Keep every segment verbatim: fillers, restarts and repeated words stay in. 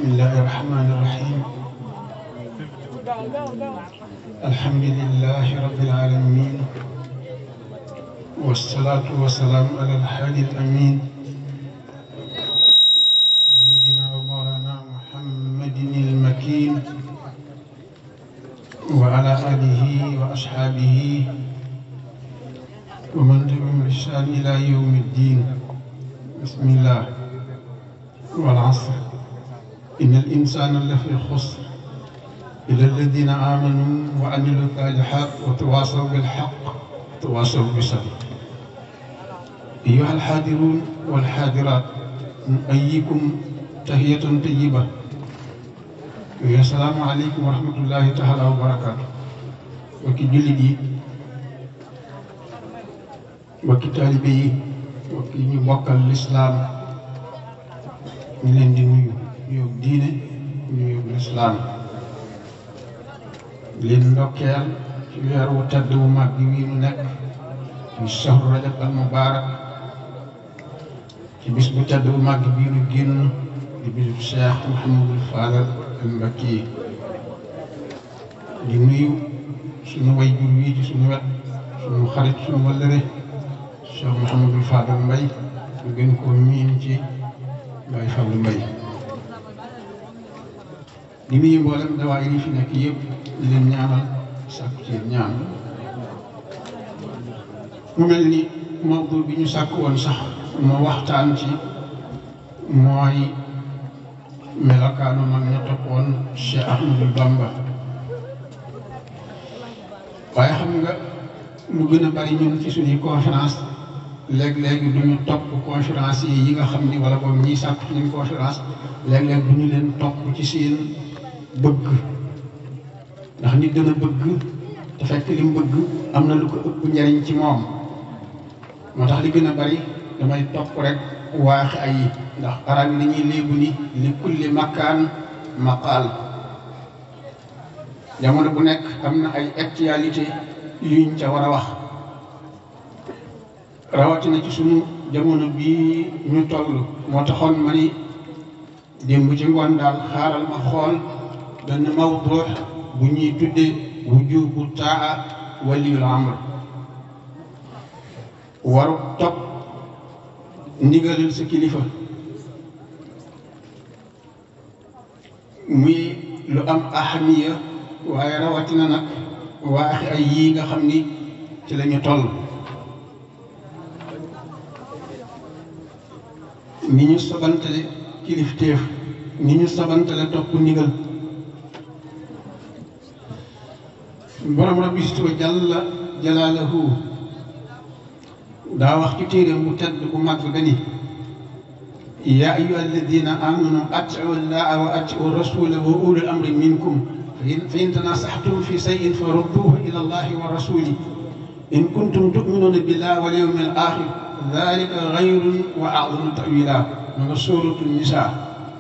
الله الرحمن الرحيم الحمد لله رب العالمين والصلاة والسلام على الحادي الأمين سيدنا ومولانا محمد المكين وعلى آله وأصحابه ومن تبعهم بإحسان إلى يوم الدين. بسم الله والعصر إن الإنسان لفي خسر إلا الذين آمنوا وعملوا الصالحات وتواصوا بالحق وتواصوا بالصبر. أيها الحاضرون والحاضرات نحييكم تحية طيبة السلام عليكم ورحمة الله تعالى وبركاته. وكي جلدي وكي طالبي وكي نبقى الإسلام ñu leen di nuyu nuyu diine nuyu lislaam leen ndokkeel ci weer wu tedd wu mag bi wii nu nekk muy shahru rajab al mubaarak ci bis bu tedd bu mag bii nu génn di bisu Cheikh Mouhamadul Fadal al Mbakki di nuyu suñu way jur wii ci suñu wet suñu xarit suñu wallëre Cheikh Mouhamadul Fadal Mbay ñu gën koo miin ci Baye Fallou Mbaye di nuyu mboolem dawaa yi fi nekk yëpp di leen ñaanal sàkku ci ñaan mu mel ni mawdu bi ñu sàkk woon sax moo waxtaan ci mooy melokaanu mag ña toppoon Cheikh Ahmadou Bamba waaye xam nga lu gën a bari ñun ci suñuy conférence léeg-léeg du ñu topp conférence yi nga xam ni wala boobu ñiy sàkk ci ñun conférence léeg-léeg du ñu leen topp ci seen bëgg ndax nit dana bëgg te fekk li mu bëgg am na lu ko ëpp njariñ ci moom moo tax li gën a bari damay topp rek waax ay ndax arab yi dañuy léegu ni li kulli makkaan maqaal jamono bu nekk am na ay actualité yuñ ca war a wax rawatina ci sunu jamono bii ñu toll moo taxoon ma ni démb ci ngoon daal xaaral ma xool benn mawdu bu ñuy tuddee wujubu taa waliyul amr waru topp ndigalal sa kilifa muy lu am ahamiya waaye rawatina nag waaxi ay yii nga xam ni ci la ñu toll ni ñu sabantale kilifteef ni ñu sabantale topp ndigal borom rabbi wa jalla jalaaluhu daa wax ci téeréem bu tedd bu mag gani yaa ayyuha alladina amanu atiu llaha wa atiu rasula wa ulul amri minkum fa in tanasaxtum fi sayin fa rudduhu ila allahi wa rasuli in kuntum tuminuna billahi wal yawmi al axir dalika xayrun wa a'zamu ta'wila ma nga sóoratu Nisaa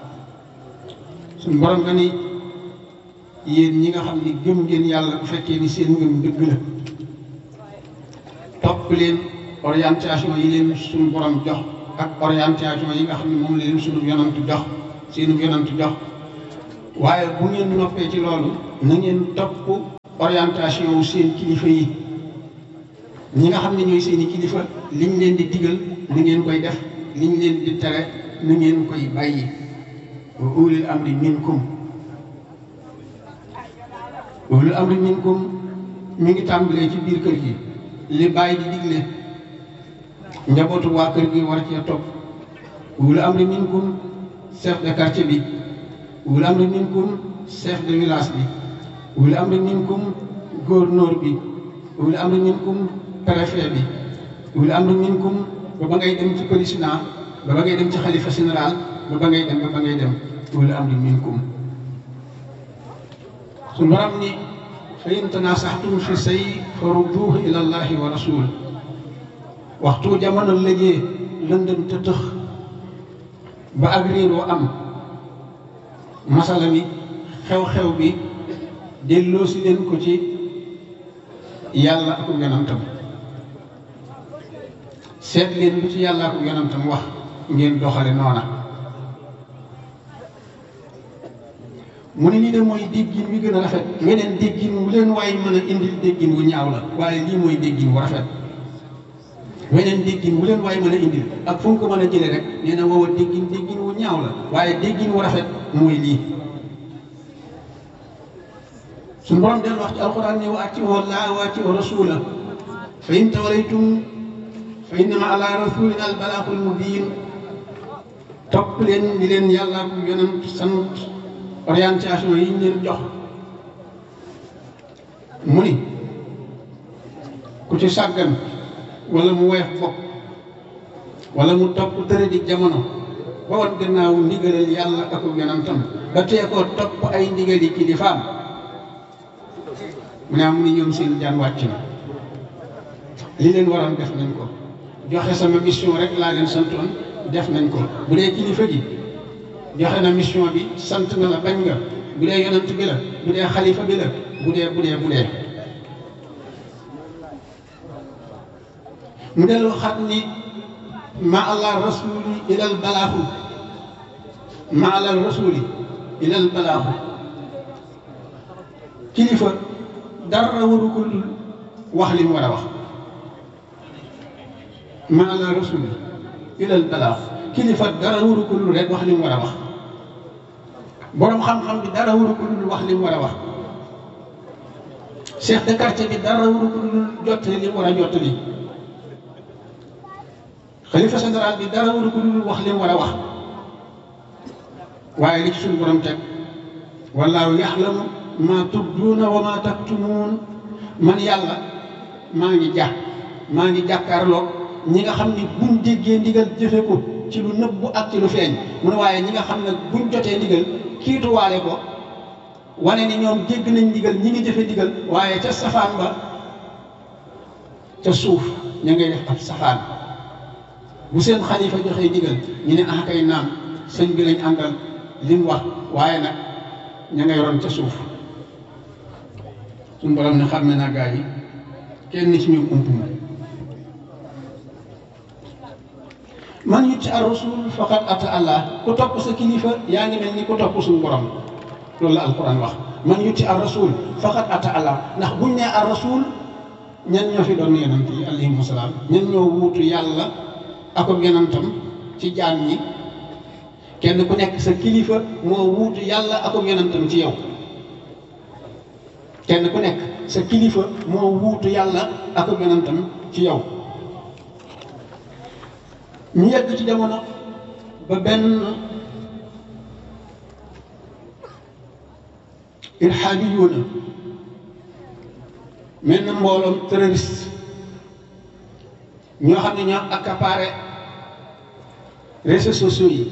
suñu borom nga ni yéen ñi nga xam ni gëm ngeen yàlla bu fekkee ni seen ngëm dëgg la topp leen orientation yi leen suñu borom jox ak orientation yi nga xam ne moom la leen suñu yonantu jox seenu yonantu jox waaye bu ngeen noppee ci loolu na ngeen topp orientation wu seen kilifa yi ñi nga xam ne ñooy seeni kilifa liñ leen di digal ni ngeen koy def liñ leen di tere ni ngeen koy bàyyi wa ulil amri minkum ulil amri minkum mi ngi tàmbalee ci biir kër gi li bàyyi di digle njabootu waa kër gi war cee topp ulil amri minkum chef de quartier bi ulil amri minkum chef de village bi ulil amri minkum gouverneur bi ulil amri minkum préfet bi wala am na minkum ba ba ngay dem ci président ba ba ngay dem ci xalifa général ba ba ngay dem ba ba ngay dem wala am na minkum su borom ni fa in tanasaxtum fi say fa rudduhu ila allahi wa rasul waxtu jamono léegi lëndëm te tëx ba ak réeroo am masala mi xew-xew bi delloo si leen ko ci yàlla ak yonantam seet leen lu ci yàlla ak yonantam wax ngeen doxale noona mu ne lii de mooy déggin wi gën a rafet weneen déggin wu leen waaye mën a indil déggin wu ñaaw la waaye lii mooy déggin wu rafet weneen déggin wu leen waaye mën a indil ak fu mu ko mën a jëlee rek nee na woowa déggin déggin wu ñaaw la waaye déggin wu rafet mooy lii suñu borom del wax ci alquran ne wa atii'u llaaha wa atii'u rasuula fa in tawallaytum fa innama ala rasulina al balaagul mubiin topp leen li leen yàlla bu yonent sant orientation yi ñu leen jox mu ni ku ci sàggan wala mu weex bopp wala mu topp tëre di jamono ba wan gannaaw ndigalal yàlla ak yonentam ba tee koo topp ay ndigali kilifaam mu ne am ni ñoom seen jaan wàcc na li leen waroon def nañ ko joxe sama mission rek laa leen santoon def nañ ko bu dee kilifa gi joxe na mission bi sant na la bañ nga bu dee yonent bi la bu dee xalifa bi la bu dee bu dee bu dee mu dellu xam ni ma allah rasuli ilal balaaxu ma allah rasuli ilal balaaxu kilifa dara waru ko dul wax li mu war a wax ma allah rasuli ilal balaaxu kilifa dara waru ko dul rek wax li mu war a wax boroom xam-xam bi dara waru ko dul wax li mu war a wax chef de quartier bi dara waru ko dul jottali li mu war a jottali xalifa général bi dara waru ko dul wax li mu war a wax waaye li ci suñu borom teg wallaahu yaxlamu maa tubduuna wa maa taktumuun man yàlla maa ngi jàpp maa ngi jàkkaarloo ñi nga xam ni buñ déggee ndigal jëfe ko ci lu nëbbu ak ci lu feeñ mu ne waaye ñi nga xam ne buñ jotee ndigal kiituwaale ko wane ni ñoom dégg nañ ndigal ñi ngi jëfe ndigal waaye ca safaan ba ca suuf ña ngay def ab safaan bu seen xalifa joxee ndigal ñu ne ah kay naam sëñ bi lañ àndal li mu wax waaye nag ña ngay ron ca suuf suñu borom ne xam ne naa gaa yi kenn ci ñoom ump ma man yutti ar rasul faqad ata allah ku topp sa kilifa yaa ngi mel ni ku topp suñu borom loolu la alquran wax man yutti ar rasul faqad ata allah ndax buñ nee ar rasul ñan ñoo fi doon yonent yi alayhimu salaam ñan ñoo wuutu yàlla ak yonentam ci jaam ñi kenn ku nekk sa kilifa moo wuutu yàlla ak yonentam ci yow kenn ku nekk sa kilifa moo wuutu yàlla ak yonentam ci yow ñu yegg ci jamono ba benn irhaabiyuuna mel na mbooloom terroriste ñoo xam ne ñoo accaparé réseaux sociaux yi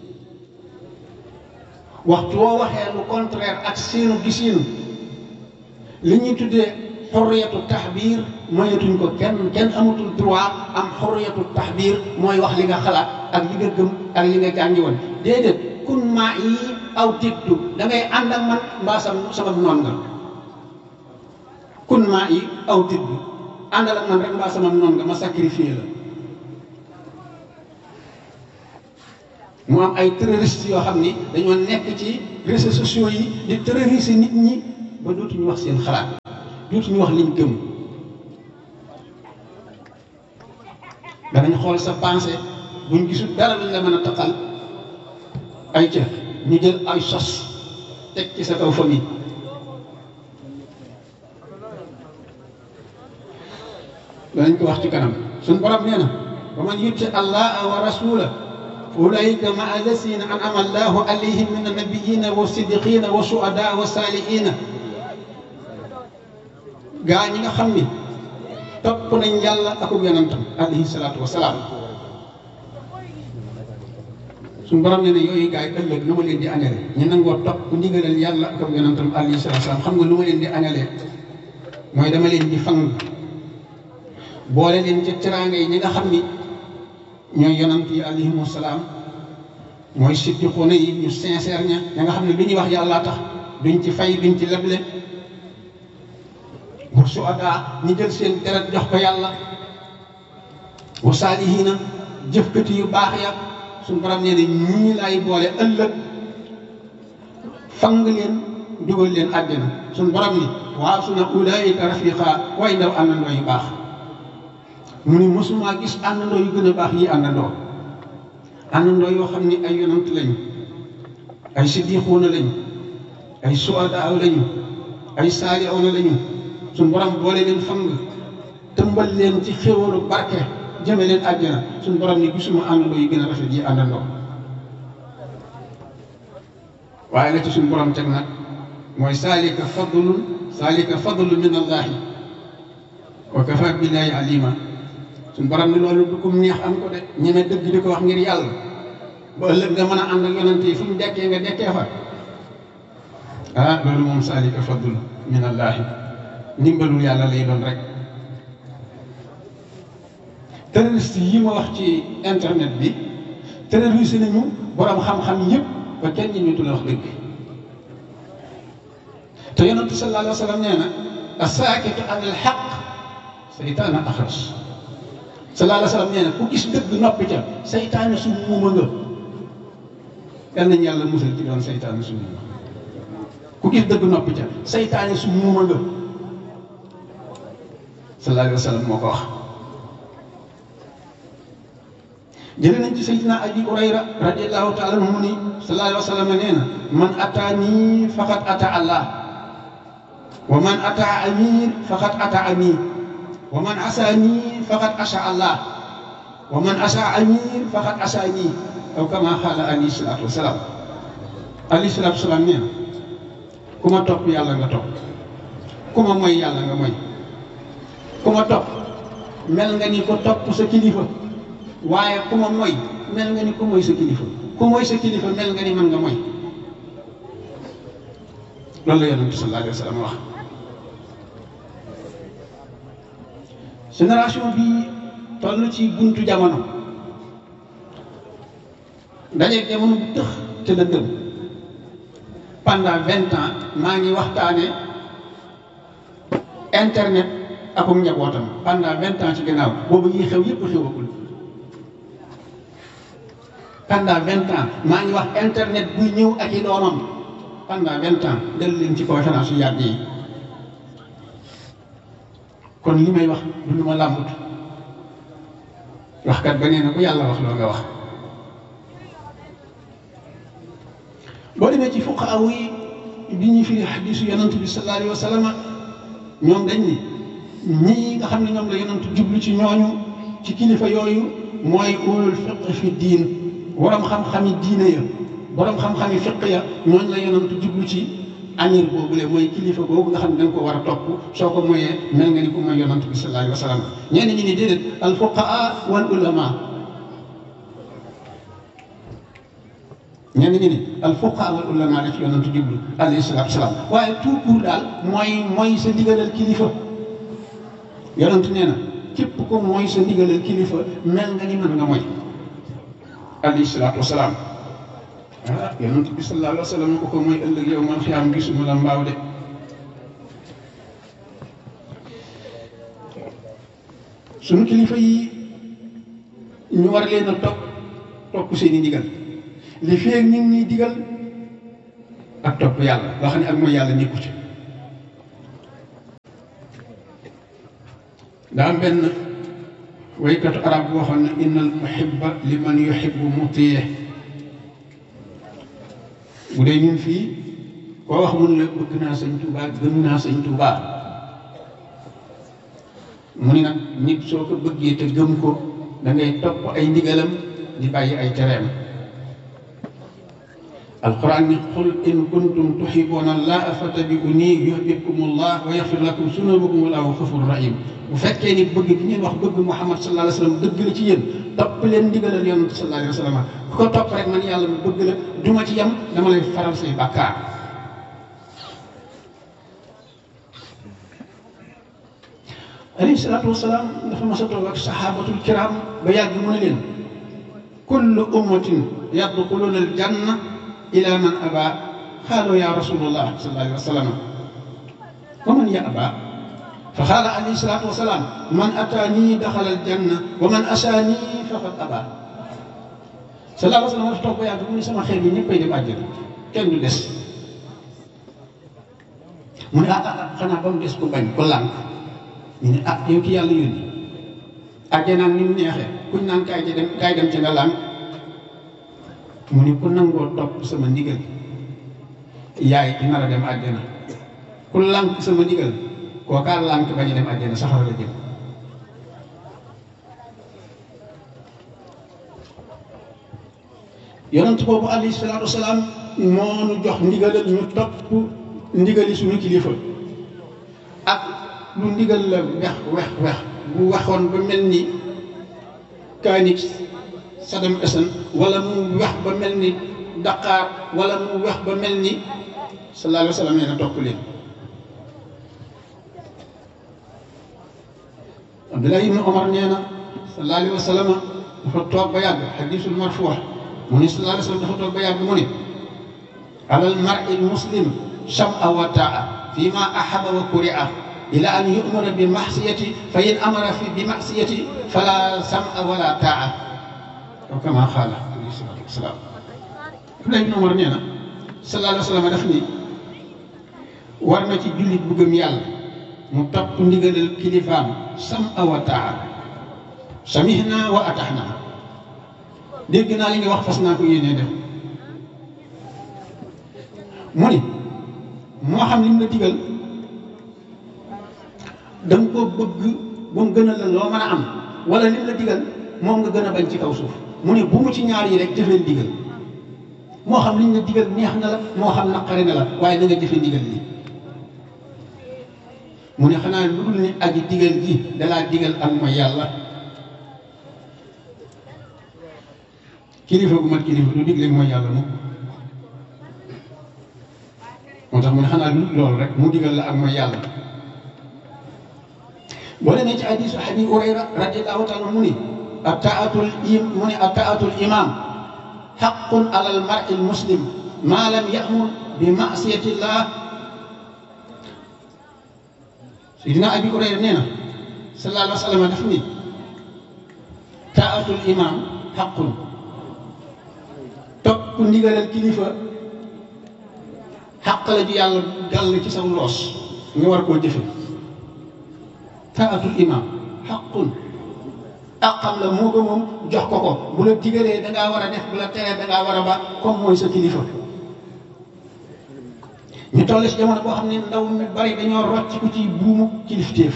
waxtu woo waxee lu contraire ak seenu gisiinu li ñuy tuddee xurriyatu taxbiir mayatuñ ko kenn kenn amatul droit am xurriyatu taxbiir mooy wax li nga xalaat ak li nga gëm ak li nga jàngi woon déedéet kun maa yi aw dégtu da ngay ànd ak man mbaa sama sama noon nga kun maa yi aw dégtu àndal ak man rek mbaa sama noon nga ma sacrifié la mu am ay terroristes yoo xam ni dañoo nekk ci réseaux sociaux yi di terroriser nit ñi ba dootuñu wax seen xalaat dootuñu wax liñ gëm danañ xool sa pensée buñ gisul dara luñ la mën a taqal ay ca ñu jël ay sos teg ci sa kaw famille danañ ko wax ci kanam suñ borom nee na wa man yuti allaha wa rasula ulaika maa allasina an'ama allahu alayhim min annabiyina wa siddiqina wa shuhada wa salihina gaa ñi nga xam ni topp nañ yàlla ak yonentam alayhi salaatu wa salaam suñu borom nee na yooyu gaa yi ëllëg nu ma leen di añale ñu nangoo topp ndigalal yàlla ak yonentam alayhi salaatu wa salaam xam nga lu ma leen di añalee mooy dama leen di fang boole leen ca teraanga yi ñi nga xam ni ñooy yonent yi alayhimu salaam mooy siddiquuna yi ñu sincère ña ña nga xam ne lu ñuy wax yàllaa tax duñ ci fay duñ ci leble wa suhadaa ñi jël seen deret jox ko yàlla wa saalihiina jëfkati yu baax ya suñu borom nee na ñii laay boole ëllëg fang leen dugal leen àjjana suñ borom ni waaw su na ulaayika rafiqa way ndaw àndandoo yu baax mu ni mosuma gis àndandoo yu gën a baax yi àndandoo àndandoo yoo xam ni ay yonant lañu ay siddiquuna lañu ay suhadaa lañu ay saalihuuna lañu suñ borom boole leen fang tëmbal leen ci xéwalu barke jëme leen àjjana suñ borom ni gisuma àndandoo yu gën a rafet yi àndandoo waaye la ci suñ borom teg nag mooy saalika fadlun saalika fadlun min allahi wa kafa billahi alima suñ borom ni loolu du ko neex am ko de ñeme dëgg di ko wax ngir yàlla ba ëllëg nga mën a ànd ak yonante yi fu ñu dekkee nga dekkee fa ah loolu moom saalika fadlun min allahi ndimbalul yàlla lay doon rek terroriste yi ma wax ci internet bi terroriste nañu borom xam-xam yëpp ba kenn ñi ñu la wax dëgg te yonent sallallahu alayhi wa sallam nee na asaakitu anil xaq saytaana axras sallallahu alayhi wa sallam nee na ku gis dëgg noppi ca saytaane su muuma nga yal nañu yàlla musal ci doon saytaane su muuma ku gis dëgg noppi ca saytaane su muuma nga sallallahu alayhi wa sallam moo ko wax jële nañ ci sayyidina Abi Hurayra radiyallahu taala anhu mu ni sallallahu alayhi wa sallam nee na man ataani faqad ata Allah wa man ata amir faqad ata amir wa man asaani faqad asa Allah wa man asa amir faqad asaani aw kama xaala alayhi salaatu wasalaam alayhi salaatu wasalaam nee na ku ma topp yàlla nga topp ku ma moy yàlla nga moy ku ma topp mel nga ni ko topp sa kilifa waaye ku ma moy mel nga ni ku moy sa kilifa ku moy sa kilifa mel nga ni mën nga moy loolu la yonent bi sallallahu alayhi wa sallam wax génération bi toll ci buntu jamono dajeeg jamono bu tëx te la dëm pendant vingt ans maa ngi waxtaane internet akum njabootam pendant vingt ans ci gannaaw boobu yi xew yëpp xewagul pendant vingt ans maa ngi wax internet buy ñëw ak i doomam pendant vingt ans del leen ci conférence yu yàgg yi kon li may wax du lu ma làmbut waxkat ba nee na ku yàlla wax loo nga wax boo demee ci fuqahaa yi bi ñuy firi xadiisu yonent bi sallallahu alayhi wa sallam ñoom dañ ni ñii nga xam ne ñoom la yonent jublu ci ñooñu ci kilifa yooyu mooy ulul fiq fi diin borom xam-xami diine ya borom xam-xami fiq ya ñooñu la yonent jublu ci amir boobule mooy kilifa boobu nga xam ne da nga ko war a topp soo ko moyee mel nga ni ku mooy yonent bi sallallahu alayhi wa sallam ñenn ñi ni déedéet al fuqahaa wal ulama ñenn ñi ni al fuqahaa wal ulama la ci yonent jublu alayhi salaatu wa salaam waaye tout court daal mooy mooy sa ndigalal kilifa yonent nee na képp ko mooy sa ndigalal kilifa mel nga ni mën nga mooy alayhi salaatu wa salaam ah yonent bi sallallahu alayhi wa sallam ko ko mooy ëllëg yow man xiyaam gisuma la mbaaw de suñu kilifa yi ñu war leen a topp topp seeni ndigal li feeg ñu ngi ñuy digal ak topp yàlla loo xam ne ak mooy yàlla nekku ci daa am benn waykatu arab boo xam ne innal muhibba liman yuhibbu mutiih bu dee ñun fii koo wax mun la bëgg naa sëñ Tuubaa gëm naa sëñ Tuubaa mu ni nag nit soo ko bëggee te gëm ko da ngay topp ay ndigalam di bàyyi ay tereem alquran ni qul in kuntum tuhibbuuna allaha fattabi'uuni yuhbibkumullah wa yaghfir lakum zunuubakum wallaahu ghafuurun rahiim bu fekkee ni bëgg bi ngeen wax bëgg Muhammad sallallahu alayhi wa sallam dëgg la ci yéen topp leen ndigalal yonent sallallahu alayhi wa sallam ku ko topp rek man yàlla mu bëgg la duma ci yem dama lay faral say bàkkaar alayhi salaatu wasalaam dafa mas a toog ak saxaabatul kiram ba yàgg mu ne leen kullu ummatin yadxuluuna al janna ila man aba xaaloo ya rasulullah sallallahu alayhi wa sallam wa man ya aba fa xaala alayhi salaatu wa salaam man ataanii daxala aljanna wa man asaanii faqad aba sallallahu alayhi wa sallam dafa toog ba yàgg mu ne sama xeet yi ñëppay dem àjjana kenn du des mu ne ah ah xanaa ba mu des ko bañ ko lànk ñu ne ah yow ki yàlla yónni àjjanaan ni mu neexee kuñ naan kaay ci dem kaay dem ci nga lànk mu ne ku nangoo topp sama ndigal yaay ci nar a dem àjjana ku lànk sama ndigal kookaa lànk bañ a dem àjjana saxara la jëm yonent boobu alayhi salaatu wasalaam moo nu jox ndigalal ñu topp ndigali suñu kilifa ak lu ndigal la wex wex wex bu waxoon ba mel ni kaanix Saddam Hussein wala mu wex ba mel ni Dakar wala mu wex ba mel ni sallallahu alayhi wa sallam nee na topp leen Abdullah ibn Omar nee na sallallahu alayhi wa sallam dafa toog ba yàgg hadiisul marfuux mu ne sallallahu alayhi wa sallam dafa toog ba yàgg mu ne alal mar'i muslim sam'a wa ta'a fi ma ahaba wa kuri'a ila an yu'mara bi ma'siyati fa in amara fi bi ma'siyati fala sam'a wala ta'a aw kama qaala alayhi salaatu wasalaam Abdullah ibn Umar nee na sallallahu alayhi wa sallam daf ni war na ci jullit bu gëm yàlla mu topp ndigalal kilifaam sam'a wa ta'a samihna wa ata'na dégg naa li nga wax fas naa ko yéenee def mu ni moo xam li mu la digal da nga ko bëgg ba mu gën a la loo mën a am wala li mu la digal moom nga gën a bañ ci kaw suuf mu ne bu mu ci ñaar yi rek jëfee ndigal moo xam li ñu la digal neex na la moo xam naqari na la waaye na nga jëfe ndigal li mu ne xanaa lu dul ni aji digal ji dalaa digal ak mooy yàlla kilifa gu mat kilifa du digle mooy yàlla moom moo tax mu ne xanaa lu loolu rek mu digal la ak mooy yàlla boo demee ci hadiisu Abi Hurayra radiyallahu taala mu ni attaatul im mu ni attaatul imam haqqun alal mar'il muslim ma lam ya'mur bi ma'siyatillah Sayyidina Abi Hurayra nee na sallallahu alayhi wa sallam daf ni taatul imam haqqun topp ndigalal kilifa xàq la ju yàlla gàll ci saw loos nga war koo jëfe taatul imam xaqun àqam la moo ko moom jox ko ko bu la digalee dangaa war a def bu la teree dangaa war a ba comme mooy sa kilifa ñu toll si jamono boo xam ne ndaw ñu bari dañoo rocc ku ci buumu kilifteef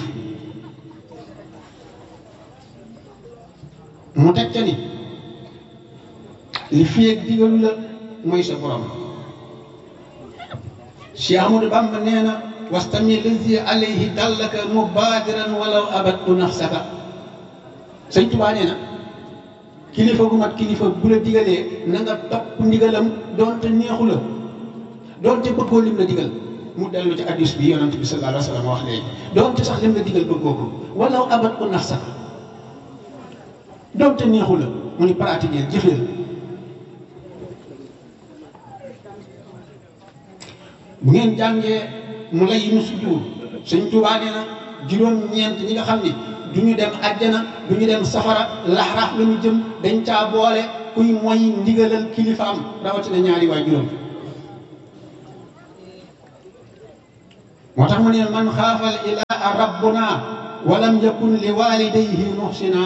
mu teg ca ni li feeg digalu la mooy sa borom Cheikh Ahmadou Bamba nee na wastami lazi alayhi dallaka mubadiran walaw abadtu nafsaka Sëñ Tuubaa nee na kilifa gu mat kilifa bu la digalee na nga topp ndigalam doonte neexu la doonte bëggoo lim la digal mu dellu ci hadiis bi yonent bi sallallahu alayhi wa sallam wax léegi doonte sax lim la digal bëggoo ko walaw abadtu nafsaka doonte neexu la mu ni pratiquer jëfee la bu ngeen jàngee mu lay nu sujjuur Sëñ Tuubaa nee na juróom-ñeent ñi nga xam ni du ñu dem àjjana du ñu dem safara laxrax la ñu jëm dañ caa boole kuy moy ndigalal kilifaam rawatina ñaari waay juróom moo tax mu ne man xaafal ilaa rabbuna walam yakun li walidayhi muhsina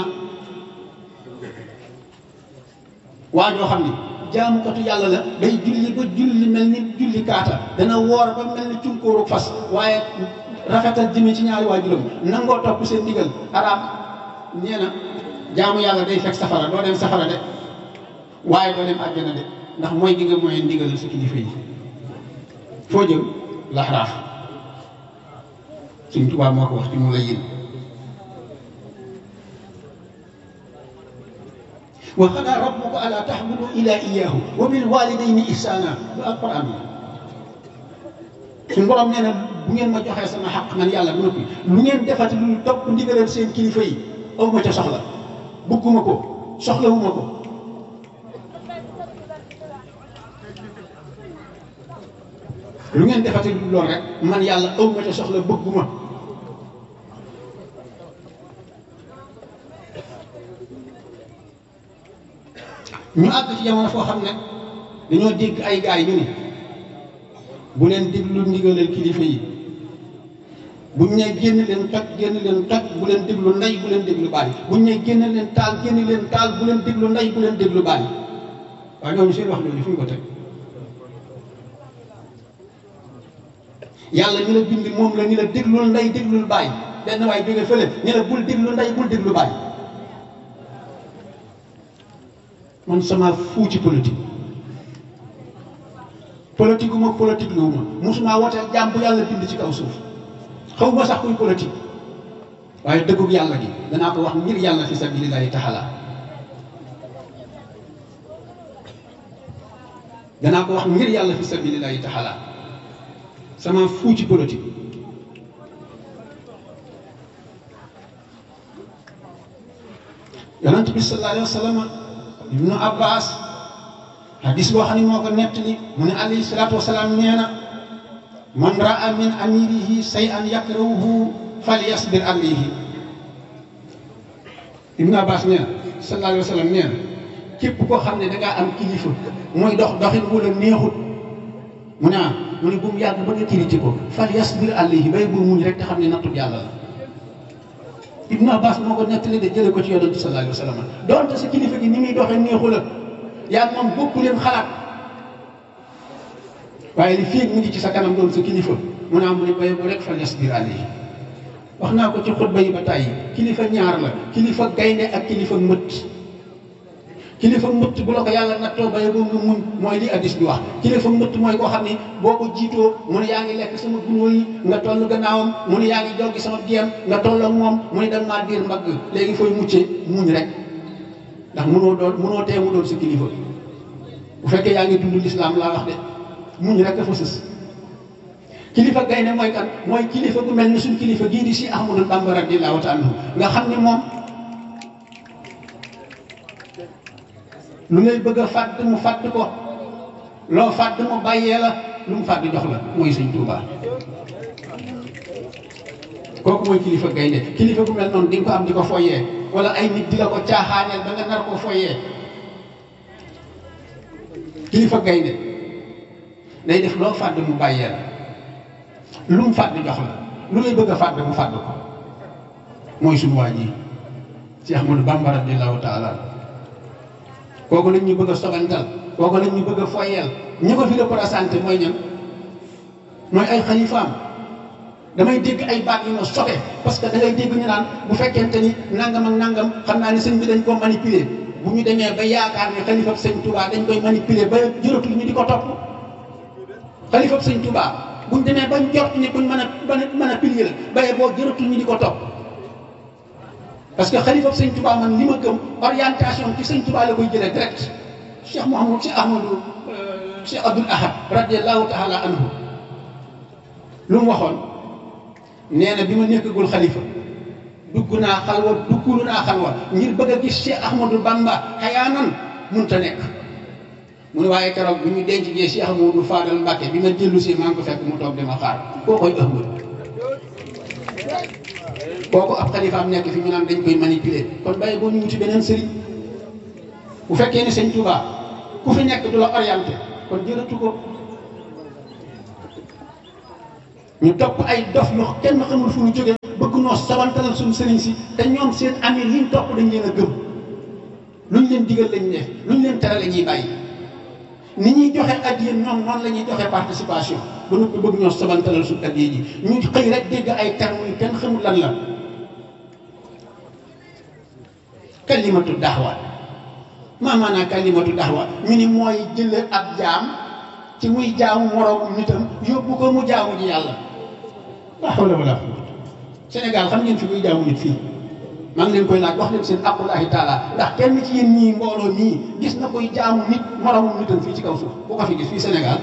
waa joo xam ni jaamukatu yàlla la day julli ba julli mel ni julli kaata dana woor ba mel ni cunkóoru fas waaye rafetal jëmee ci ñaari waajuram nangoo topp seen ndigal araam nee na jaamu yàlla day fekk safara doo dem safara de waaye doo dem àjjana de ndax mooy gi nga mooy ndigal sa kilifa yi foo jëm laxraaf Sëñ Tuubaa moo ko wax ci mu la yéen wa qadaa rabbuka allaa ta'budu illaa iyyaahu wa bil waalidayni ihsaana lu alquran la suñu borom nee na bu ngeen ma joxee sama xaq man yàlla bu noppi lu ngeen defati lu topp ndigalal seen kilifa yi aw ma ca soxla bëgguma ko soxlawuma ko lu ngeen defati lu lool rek man yàlla aw ma ca soxla bëgguma ñu àgg ci jamono foo xam ne dañoo dégg ay gaay ñu ni bu leen déglu ndigalal kilifa yi buñ ne génn leen toj génn leen toj bu leen déglu ndey bu leen déglu bàyyi buñ ne génn leen taal génn leen taal bu leen déglu ndey bu leen déglu bàyyi waaye ñooñu seen wax jooju fu ñu ko teg yàlla ñu la bind moom la ñu la déglul ndey déglul bàyyi benn waay jóge fële ñu la bul déglu ndey bul déglu bàyyi man sama fuu ci politique politique gu ma politique lu ma mosuma wooteel jàmm bu yàlla bind ci kaw suuf xaw ma sax kuy politique waaye dëggug yàlla gi danaa ko wax ngir yàlla fi sabilillahi taala danaa ko wax ngir yàlla fi sabilillahi taala sama fuu ci politique yonent bi sallallahu alayhi wa sallam ibnu abbas hadis boo xam ne moo ko nettali mu ne alayhi salaatu wasalaam nee na man raa min amirihi shay'an yakrahuhu falyasbir alayhi ibnu abbas nee na sallallahu alayhi wa sallam nee na képp koo xam ne dangaa am kilifa mooy dox doxin wu la neexut mu ne ah mu ne bu mu yàgg ba nga critiqué ko falyasbir alayhi bay bu muñ rek te xam ne nattub yàlla la ibnu abbas moo ko nettali de jële ko ci yonent sallallahu alayhi wa sallam doonte sa kilifa gi ni muy doxee neexu la yaa moom bokku leen xalaat waaye li fii mu ngi ci sa kanam doon sa kilifa mu naa mu ne bay bu rek falyasbir alayhi wax naa ko ci xutba yi ba tàyyi kilifa ñaar la kilifa gaynde ak kilifa mbëtt kilifa mbëtt bu la ko yàlla nattoo bay boo nga muñ mooy li addis bi wax kilifa mbëtt mooy koo xam ne boo ko jiitoo mu ne yaa ngi lekk sama gunóor yi nga toll gannaawam mu ne yaa ngi joggi sama diem nga toll ak moom mu ne da maa diir mbagg léegi fooy muccee muñ rek ndax mënoo doon mënoo tee mu doon sa kilifa bu fekkee yaa ngi dund lislaam laa wax de muñ rek dafa sës kilifa gaynde mooy kan mooy kilifa gu mel ni suñ kilifa gii di si Ahmadou Bamba radiyallahu ta'ala anhu nga xam ne moom lu ngay bëgg a fàdd mu fàdd ko loo fàdd mu bàyyee la lu mu fàdd jox la mooy sëñ Tuubaa kooku mooy kilifa gaynde kilifa gu mel noonu di nga ko am di ko foyee wala ay nit di la ko caaxaaneel ba nga nar ko foyee kilifa gaynde day def loo fàdd mu bàyyee la lu mu fàdd jox la lu lay bëgg a fàdd mu fàdd ko mooy suñu waa ji Cheikh Ahmadou Bamba radiyallahu ta'ala kooku lañ ñu bëgg a sobantal kooku lañ ñu bëgg a foyeel ñi ko fi représenté mooy ñan mooy ay xalifaam damay dégg ay baat yu ma sobe parce que da ngay dégg ñu naan bu fekkente ni nangam ak nangam xam naa ne sëñ bi dañ koo manipuler bu ñu demee ba yaakaar ne xalifab sëñ Touba dañ koy manipuler ba jëratul ñu di ko topp xalifab sëñ Touba bu ñu demee ba jort ni buñ mën a mën a pilier la baye boo jëratul ñu di ko topp parce que xalifab sëñ Touba man li ma gëm orientation ci sëñ Touba la koy jëlee direct Cheikh Mouhamadou Cheikh Ahmadou Cheikh Abdoul Ahad radiyallahu ta'ala anhu lu mu waxoon nee na bi ma nekkagul xalifa dugg naa xalwa duggulu naa xalwa ngir bëgg a gis Cheikh Ahmadou Bamba xayaanan mënta nekk mu ne waaye keroog bi ñu denc jee Cheikh Ahmadou Fadal Mbacke bi ma dellu si maa ngi ko fekk mu toog dama xaar koo koy ëmb kooku ab xalifaam nekk fi ñu naan dañ koy manipuler kon bàyyi boo ñu wuti beneen sëriñ bu fekkee ne sëñ Touba ku fi nekk du la orienté kon jërëtu ko ñu topp ay dof yoo kenn xamul fu ñu jógee bëgg noo sabantalal suñu sëriñ si te ñoom seen ami liñ topp dañ leen a gëm luñ leen digal lañ def luñ leen tere la ñuy bàyyi ni ñuy joxe addiya ñoom noonu la ñuy joxe participation ba noppi bëgg ñoo sabantalal suñu addiya ji ñu xëy rek dégg ay termes yu kenn xamul lan la kalimatu daxwa maa maanaa kalimatu daxwa ñu ni mooy jële ab jaam ci muy jaamu moroomu nitam yóbbu ko mu jaamu ji yàlla laa hawla wala quwwata Sénégal xam ngeen fi muy jaamu nit fii maa ngi leen koy laaj wax leen seen aqullahi taala ndax kenn ci yéen ñii mbooloo nii gis na koy jaamu nit moroomu nitam fii ci kaw suuf bu ko fi gis fii Sénégal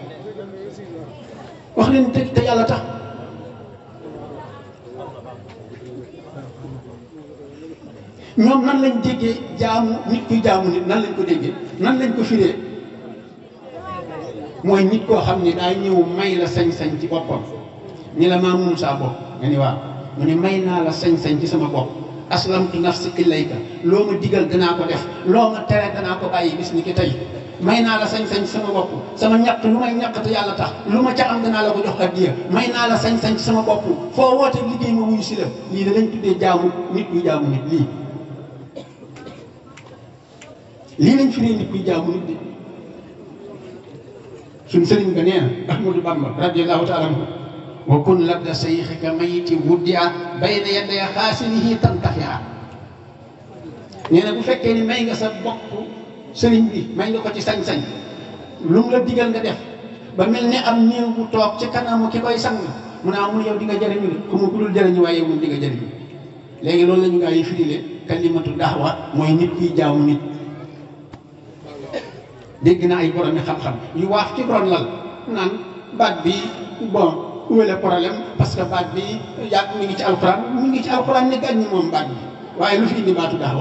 wax leen te te yàlla tax ñoom nan lañ déggee jaamu nit kuy jaamu nit nan lañ ko déggee nan lañ ko firee mooy nit koo xam ni daa ñëw may la sañ-sañ ci boppam ni la maa moom saa bopp nga ni waaw mu ne may naa la sañ-sañ ci sama bopp aslamtu nafsi ilayka loo ma digal danaa ko def loo ma tere danaa ko bàyyi bis ni ki tey may naa la sañ-sañ sama bopp sama ñaq lu may ñaq te yàlla tax lu ma ca am danaa la ko jox addiya may naa la sañ-sañ sama bopp foo woote liggéey ma wuyu si la lii da lañ tuddee jaamu nit kuy jaamu nit lii lii lañ fi ne nit kuy jaamu nit di suñ sëriñ ba nee na Ahmadou Bamba radiyallahu taala anhu wa kun ladda sayxika mayiti wuddia bayna yaday xaasinihi tantafi'a nee na bu fekkee ni may nga sa bopp sëriñ bi may nga ko ci sañ-sañ lu mu la digal nga def ba mel ne am néew bu toog ci kanamu ki koy sang mu ne amul yow di nga jëriñu de xamu ku dul jëriñu waaye yow moom di nga jëriñu léegi loolu la ñu gaa yi firile kalimatu da'wa mooy nit kuy jaamu nit dégg na ay borom xam-xam yu waaf ci ron lal naan baat bi bon où est le problème parce que baat bi yàgg mi ngi ci alxuraan mi ngi ci alxuraan ni gàññi moom baat bi waaye lu fi indi baatu da'wa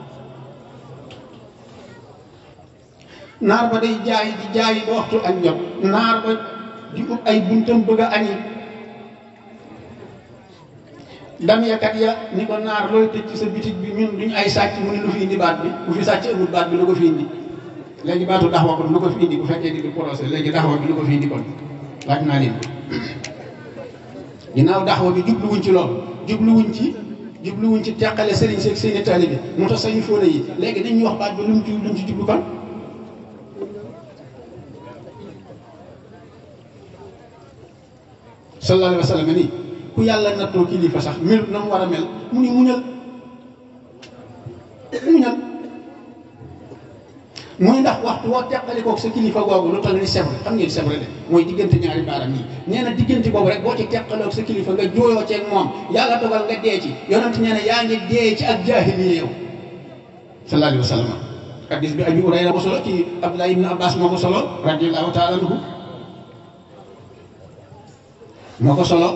naar ba day jaay di jaay ba waxtu añ jot naar ba di ut ay buntam bëgg a añi dameekat ya ni ko naar looy tëj ci sa bitig bi ñun duñ ay sàcc mu ne lu fi indi baat bi bu fi sàcc amul baat bi lu ko fi indi léegi baatu daxwa kon lu ko fi indi bu fekkee di di procès léegi daxwa bi lu ko fi indi kon laaj naa leen ginnaaw daxwa bi jubluwuñ ci loolu jubluwuñ ci jubluwuñ ci teqale sëriñ seeg seeni taalibe moo tax sañu fóona yi léegi dañuy wax baat bi lu mu ci lu mu ci jublu kon sallallahu alayhi wa sallam nii ku yàlla nattoo kilifa sax mel na mu war a mel mu ni muñal muñal muy ndax waxtu woo teqali koog sa kilifa googu lu toll ni sebre xam ngeen sebre de mooy diggante ñaari baaram yi nee na diggante boobu rek boo ci teqaloog sa kilifa nga jooyoo ceeg moom yàlla dogal nga dee ci yonent nee na yaa ngi dee ci ak jaahiliya yow sallallahu alayhi wa sallam hadis bi Abi Hurayra ko solo ci Abdullah ibn Abbas moo ko solo radiyallahu taala anhu moo ko solo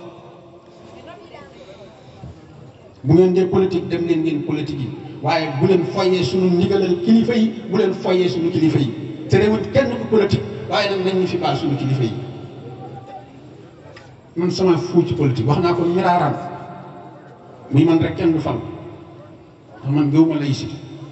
bu ngeen dee politique dem leen ngeen politique yi waaye bu leen foyee suñu ndigalal kilifa yi bu leen foyee suñu kilifa yi te réewut kenn ku politique waaye nag nañ ñu fi baal suñu kilifa yi man sama fuu ci politique wax naa ko miraaram muy man rek kenn du fal ndax man gëwuma lay si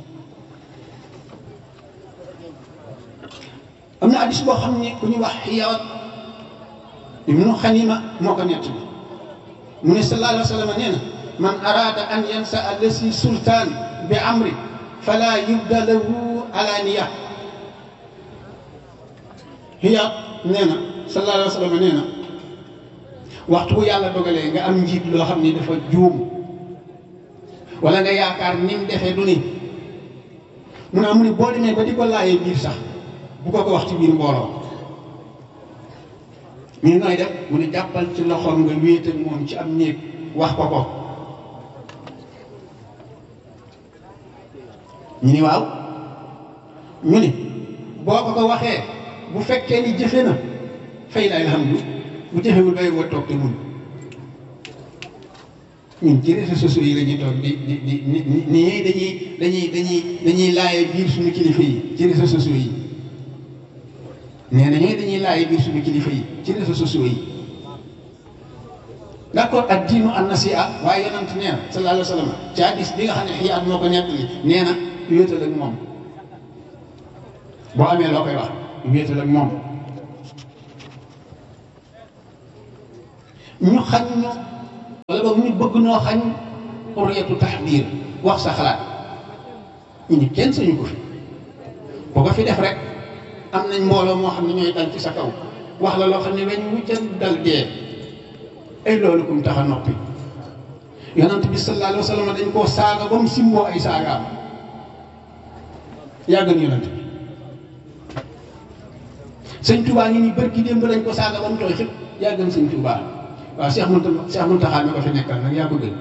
am na hadis boo xam ne ku ñu wax Hiyaat ibnu Xanima moo ko nett bi mu ne sallallahu alayhi wa sallam nee na man araada an yansa allasi sultaan bi amri fala yubda lahu alaniya Hiyaat nee na sallallahu alayhi wa sallam nee na waxtu bu yàlla dogalee nga am njiit loo xam ni dafa juum wala nga yaakaar ni mu defee du ni mu ne mu ne boo demee ba di ko laayee biir sax bu ko ko wax ci biir mbooloo ñu nooy def mu ne jàppal ci loxoom nga wéet ak moom ci am néeg wax ko ko ñu ni waaw ñu ni boo ko ko waxee bu fekkee ni jëfe na fay la alhamdu bu jëfewul bay woo toog te mun ñun ci réseaux sociaux yi la ñuy toog di di di ni ni dañuy dañuy dañuy dañuy laaye biir suñu kilifa yi ci réseaux sociaux yi nee na ñooy dañuy laaye biir suñu kilifa yi ci réseaux sociaux yi d'accord ak diinu an nasiha waaye yonent nee na sallallahu alayhi wa sallam ci hadis bi nga xam ne Hiyaat moo ko nettali nee na wéetal ak moom boo amee loo koy wax wéetal ak moom ñu xañ ñu wala boog ñu bëgg noo xañ xurriyatu taxbiir wax sa xalaat ñu ni kenn sañu ko fi boo ko fi def rek am nañ mbooloo moo xam ne ñooy dal ci sa kaw wax la loo xam ne weñ wuccan dal dee ay loolu kum tax a noppi yonent bi sallallahu alayhi wa sallam dañ koo saaga ba mu simboo ay saagaam yàggan yonent bi sëñ Touba ngi ni bërki démb lañ ko saaga ba mu tooy xëpp yàggan sëñ Touba waaw Cheikh Mountakha Cheikh Mountakha mi ko fi nekkal nag yaa ko gën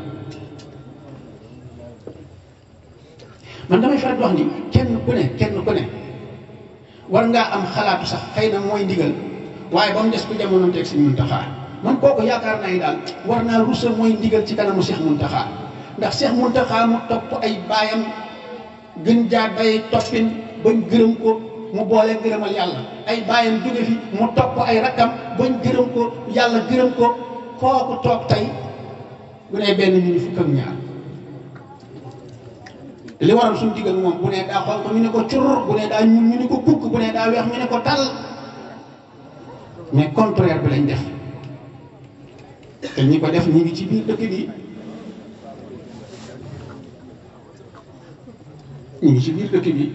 man damay faral di wax ni kenn ku ne kenn ku ne war ngaa am xalaatu sax xëy na mooy ndigal waaye ba mu des ku jamono teg sëñ Mountakha man kooku yaakaar naa ni daal war naa rusa mooy ndigal ci kanamu Cheikh Mountakha ndax Cheikh Mountakha mu topp ay baayam gën jaar day toppin bañ gërëm ko mu boole gërëmal yàlla ay baayam jóge fi mu topp ay rakkam bañ gërëm ko yàlla gërëm ko kooku toog tey bu ne benn ñu ni fukk ak ñaar li waral suñu digg ak moom bu nee daa xonq ñu ne ko cur bu nee daa ñuul ñu ne ko kukk bu nee daa weex ñu ne ko tal mais contraire bi lañ def te ñi ko def ñu ngi ci biir dëkk bi ñu ngi ci biir dëkk bi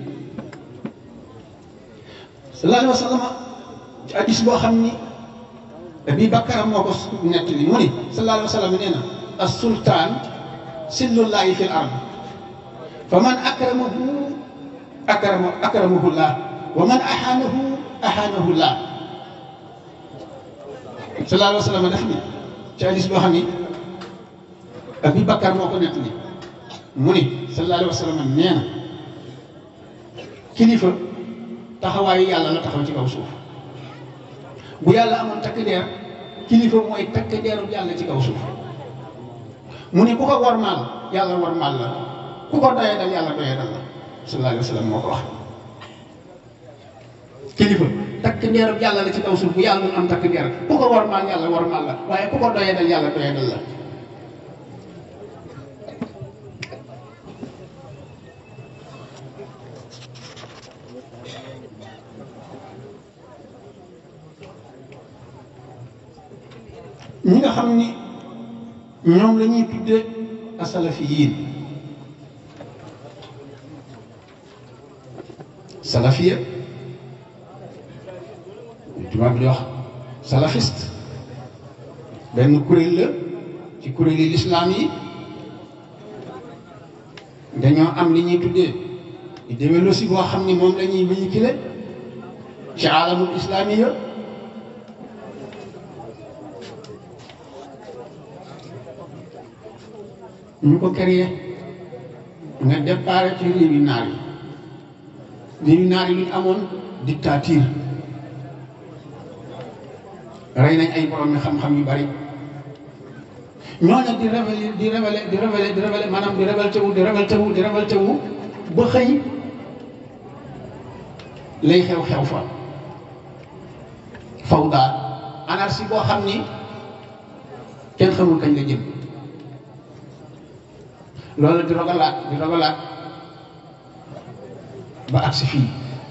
sallallahu alayhi wa sallam ci hadis boo xam ni Abi Bakar moo ko nettali mu ni sallallahu alayhi wa sallam nee na as-sultaan sillullahi fil ard fa man akramahu akrama akramahu llah wa man ahaanahu ahaanahu llah sallallahu alayhi wa sallam def ni ci hadis boo xam ni Abi Bakar moo ko nettali mu ni sallallahu alayhi wa sallam nee na kilifa taxawaayu yàlla la taxaw ci kaw suuf bu yàlla amoon takk deer kilifa mooy takk deeru yàlla ci kaw suuf mu ne ku ko wormaal yàlla wormaal la ku ko doyee dal yàlla doyee dal la sallallahu alayhi wa sallam moo ko wax kilifa takk deeru yàlla la ci kaw suuf bu yàlla mun am takk deer ku ko wormaal yàlla wormaal la waaye ku ko doyee dal yàlla doyee dal la ñi nga xam ni ñoom la ñuy tuddee asalafiyiin salafiya tubaab bi di wax salafiste benn kuréel la ci kuréeli lislaam yi dañoo am li ñuy tuddee idéologie boo xam ni moom la ñuy véhiculer ci alamul islaamiya ñu ko créé nga départ ci réewi naar yi réewi naar yi lu ñu amoon dictature rey nañ ay borom mi xam-xam yu bari ñooñu di révélé di révélé di révélé di révélé maanaam di révolté wu di révolté wu di révolté wu ba xëy lay xew-xew fa fawda anarchie boo xam ni kenn xamul kañ la jëm loolu di rogalaat di rogalaat ba agsi fii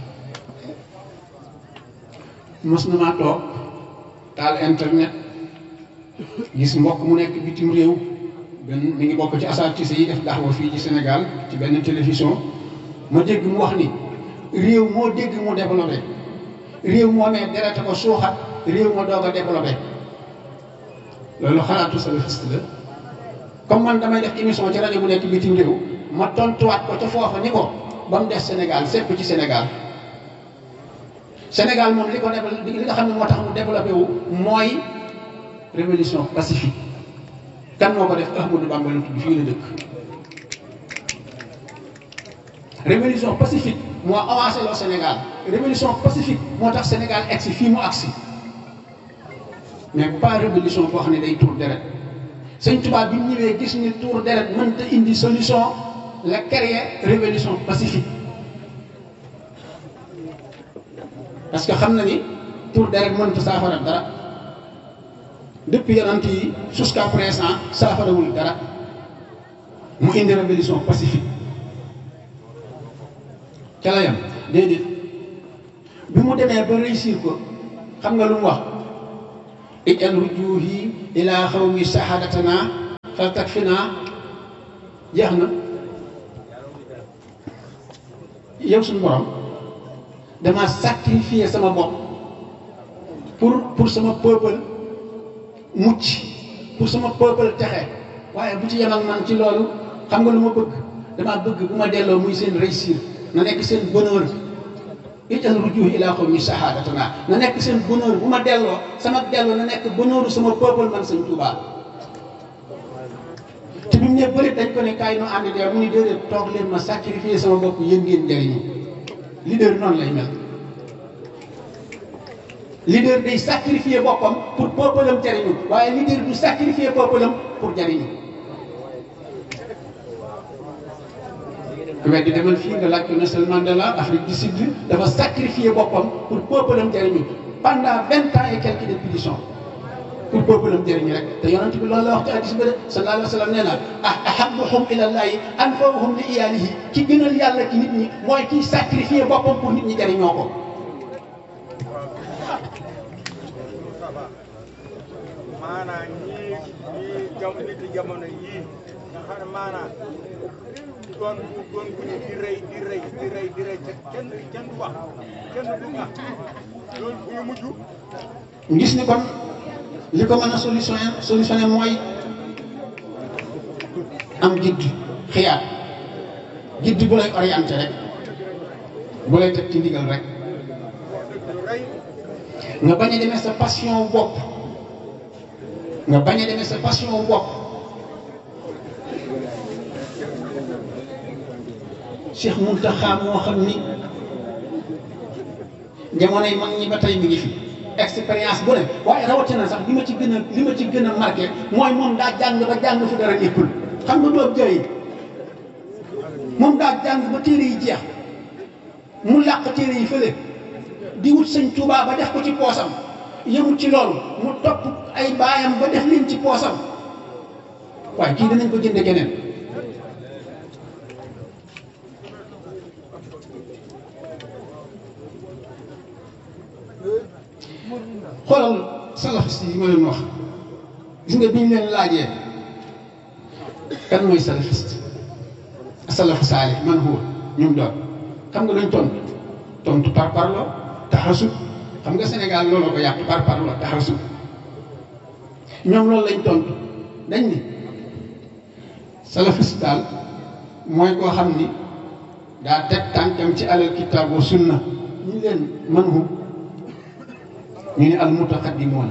mos na maa toog taal internet gis mbokk mu nekk bitim réew benn mi ngi bokk ci asatise yi def daxwa fii ci Sénégal ci benn télévision ma dégg mu wax ni réew moo dégg mu développé réew moo ne derete ko suuxat réew moo doog a développé loolu xalaatu salafiste la comme man damay def émission ci rajo bu nekk bitim réew ma tontuwaat ko ca foofa ni ko ba mu des Sénégal sépp ci Sénégal Sénégal moom li ko développé li nga xam ne moo tax mu développé wu mooy révolution pacifique kan moo ko def Ahmadou Bamba la tudd fii la dëkk révolution pacifique moo avancé loo Sénégal révolution pacifique moo tax Sénégal egsi fii mu agsi mais pas révolution boo xam ne day tuur deret Sëñ Tuubaa bi mu ñëwee gis ni tuur deret mënta indi solution la créer révolution pacifique parce que xam na ni tuur deret mënta saafara dara depuis yonent yi jusqu'à présent saafarawul dara mu indi révolution pacifique ca la yam déedéet bi mu demee ba réussir ko xam nga lu mu wax ijal rujuhi ila xawmi sahadatana fal takfina jeex na yow suñu borom dama sacrifier sama bopp pour pour sama peuple mucc pour sama peuple texe waaye bu ci yem ak man ci loolu xam nga lu ma bëgg dama bëgg bu ma delloo muy seen réussir na nekk seen bonheur ijal rujuhi ila xawmi sahadatana na nekk seen bonheur bu ma delloo sama delloo na nekk bonheuru sama peuple man Sëñ Tuubaa te bi mu ne bëri dañ ko ne kaay nu ànd dee mu ni déedéet toog leen ma sacrifier sama bopp yéen ngeen njëriñu leader noonu lay mel leader day sacrifier boppam pour peuple am jariñu waaye leader du sacrifier peuple am pour jariñu ku weddi demal fii nga laaj ko Nelson Mandela Afrique du Sud dafa sacrifier boppam pour peuple am jariñu pendant vingt ans et quelques de pétition pour peuple am jëriñu rek te yonent bi loolu la wax ci hadis bi de sallallahu alayhi wa sallam nee na ah ahabbuhum ilallahi anfa'uhum li iyalihi ki gënal yàlla ci nit ñi mooy kiy sacrifier boppam pour nit ñi jëriñoo ko. maanaam ñii ñii jamono nit yi jamono yii nga xam ne maanaam doon doon bu ñu di rëy di rëy di rëy di rëy kenn kenn du wax kenn du wax loolu bu ñu mujj. ñu gis ni kon li ko mën a solutionné solutionné mooy am gidd xiyaat gidd bu lay orienté rek bu lay teg ci ndigal rek nga bañ a demee sa passion bopp nga bañ a demee sa passion bopp Cheikh Mountakha moo xam ni jamonoy mag ñi ba tey mi ngi fi expérience bu ne waaye rawatina sax li ma ci gën a li ma ci gën a marqué mooy moom daa jàng ba jàng fu dara nekkul xam nga doob jëy moom daa jàng ba téere yi jeex mu làq téere yi fële di wut sëñ Tuubaa ba def ko ci poosam yëmut ci loolu mu topp ay baayam ba def leen ci poosam waaye kii danañ ko jënde keneen xoolal salafiste yi ma leen wax gis nga bi ñu leen laajee kan mooy salafiste salafu saalih man huwa ñum doon xam nga luñ tontu tontu par parlo taxasub xam nga Sénégal looloo ko yàq par parlo taxasub ñoom loolu lañ tontu dañ ni salafiste daal mooy koo xam ni daa teg tànkam ci alal kitaab wa sunna ñu leen man hu ñu ne al mutaqaddimoona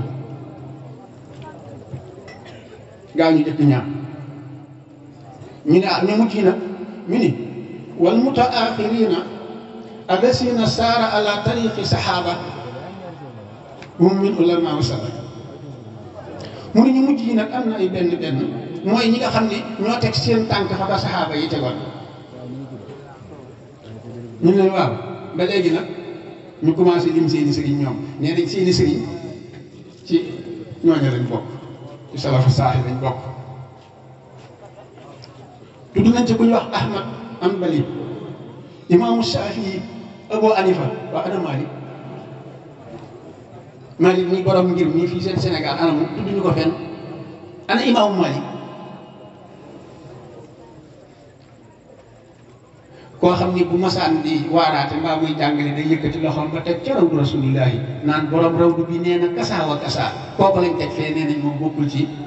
gaa ñu jëkk ñaar ñu ne ah ñu mujj nag ñu ni wal mutaaxirina allasina saara ala tariqi saxaaba hum min ulama wa salaf mu ne ñu mujj yi nag am na ay benn benn mooy ñi nga xam ne ñoo teg seen tànk fa ba saxaaba yi tegoon ñu ne waaw ba léegi nag ñu commencé lim seeni sëriñ ñoom nee nañ seeni sëriñ ci ñooñu lañ bokk ci salafu saaxi lañ bokk tudd nañ ci ku ñu wax Ahmad Hanbali imaamu Shafii Abu Hanifa waa ana Malik Malik muy borom ngir mii fii seen Sénégal ana mu tudd ñu ko fenn ana imaamu Malik koo xam ni bu masaan di waaraate mbaa muy jàngale day yëkkati loxoom ba teg ca rawdu rasulillahi naan borom rawdu bi nee na kasaa wa kasaa kooku lañ teg fee nee nañ moom bokkul ci